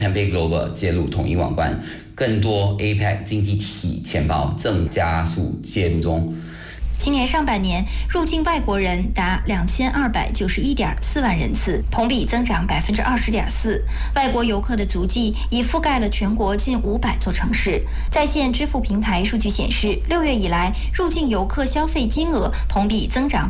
Campaign Global 介入统一网关，更多 APEC 经济体钱包正加速介入中。 今年上半年入境外国人达2291.4万人次，同比增长20.4%。外国游客的足迹已覆盖了全国近500座城市。在线支付平台数据显示，6月以来入境游客消费金额同比增长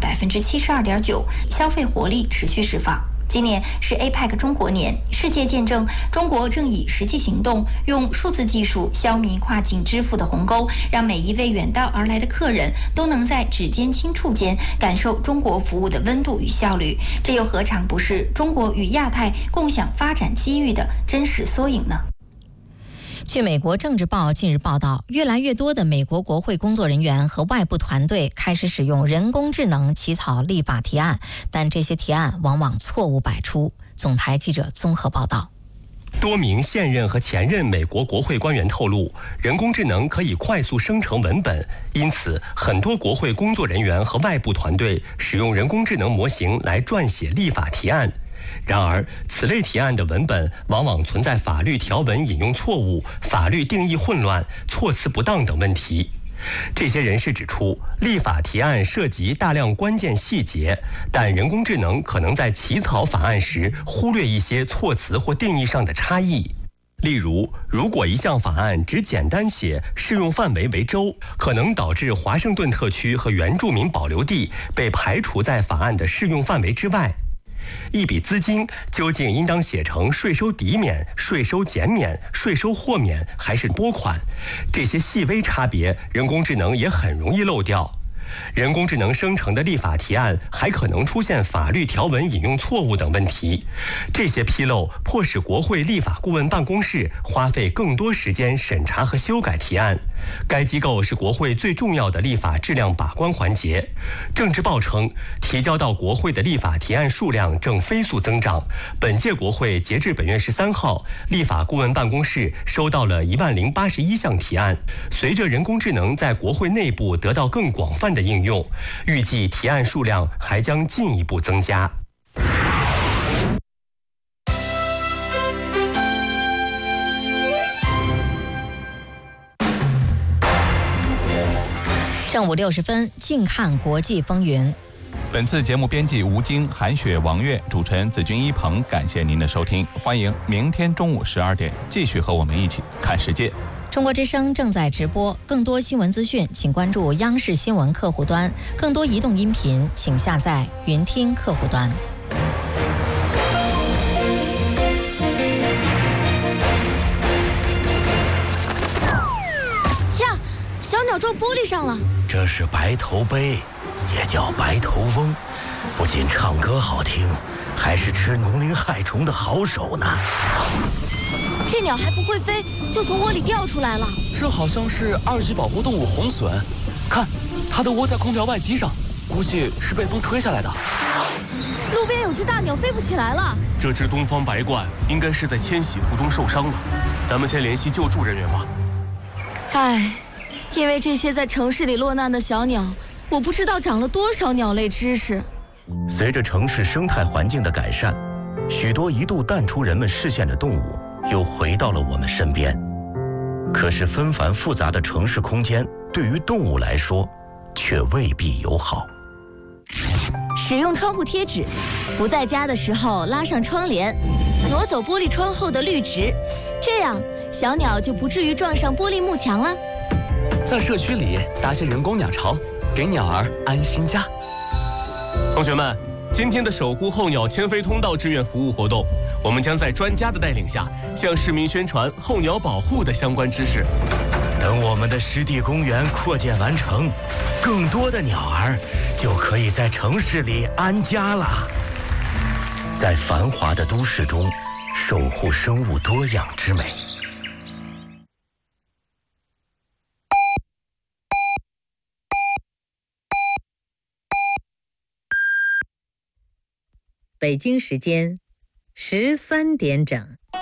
72.9%，消费活力持续释放。今年是 APEC 中国年，世界见证中国正以实际行动，用数字技术消弭跨境支付的鸿沟，让每一位远道而来的客人都能在指尖轻触间感受中国服务的温度与效率。这又何尝不是中国与亚太共享发展机遇的真实缩影呢？ 据美国政治报近日报道，越来越多的美国国会工作人员和外部团队开始使用人工智能起草立法提案，但这些提案往往错误百出。总台记者综合报道。 多名现任和前任美国国会官员透露，人工智能可以快速生成文本，因此很多国会工作人员和外部团队使用人工智能模型来撰写立法提案。然而，此类提案的文本往往存在法律条文引用错误、法律定义混乱、措辞不当等问题。这些人士指出，立法提案涉及大量关键细节，但人工智能可能在起草法案时忽略一些措辞或定义上的差异。例如，如果一项法案只简单写适用范围为州，可能导致华盛顿特区和原住民保留地被排除在法案的适用范围之外。一笔资金究竟应当写成税收抵免、税收减免、税收豁免还是拨款？这些细微差别，人工智能也很容易漏掉。人工智能生成的立法提案还可能出现法律条文引用错误等问题。这些纰漏迫使国会立法顾问办公室花费更多时间审查和修改提案。该机构是国会最重要的立法质量把关环节。政治报称，提交到国会的立法提案数量正飞速增长。本届国会截至本月13号，立法顾问办公室收到了10081项提案。随着人工智能在国会内部得到更广泛的应用，预计提案数量还将进一步增加。 正午60分，静看国际风云。 本次节目编辑吴京、韩雪、王悦，主持人子君一鹏，感谢您的收听，欢迎明天中午12点继续和我们一起看世界。 中国之声正在直播，更多新闻资讯请关注央视新闻客户端，更多移动音频请下载云听客户端。 呀，小鸟撞玻璃上了。 这是白头鹎，也叫白头翁，不仅唱歌好听，还是吃农林害虫的好手呢。 这鸟还不会飞，就从窝里掉出来了。 这好像是2级保护动物红隼，看，它的窝在空调外机上，估计是被风吹下来的。 路边有只大鸟飞不起来了。 这只东方白鹳应该是在迁徙途中受伤了，咱们先联系救助人员吧。 唉，因为这些在城市里落难的小鸟，我不知道长了多少鸟类知识。 随着城市生态环境的改善，许多一度淡出人们视线的动物又回到了我们身边。可是纷繁复杂的城市空间对于动物来说却未必友好。 使用窗户贴纸，不在家的时候拉上窗帘，挪走玻璃窗后的绿植，这样小鸟就不至于撞上玻璃幕墙了。 在社区里搭些人工鸟巢，给鸟儿安心家。同学们，今天的守护候鸟迁飞通道志愿服务活动，我们将在专家的带领下，向市民宣传候鸟保护的相关知识。 等我们的湿地公园扩建完成，更多的鸟儿就可以在城市里安家了。在繁华的都市中，守护生物多样之美。 北京时间13点整。